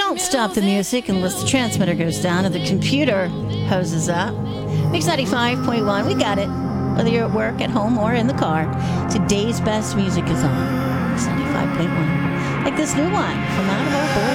don't stop the music unless the transmitter goes down or the computer hoses up. Mix 95.1, we got it. Whether you're at work, at home, or in the car, today's best music is on. Mix 95.1. Like this new one from Out of Our Boy.